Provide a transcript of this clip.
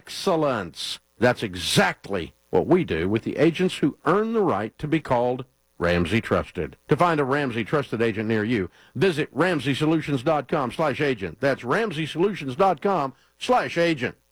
excellence. That's exactly what we do with the agents who earn the right to be called Ramsey Trusted. To find a Ramsey Trusted agent near you, visit RamseySolutions.com/agent. That's RamseySolutions.com/agent.